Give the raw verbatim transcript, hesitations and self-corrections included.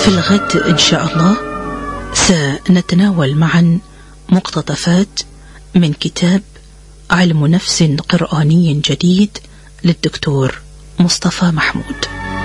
في الغد إن شاء الله سنتناول معا مقتطفات من كتاب علم نفس قرآني جديد للدكتور مصطفى محمود.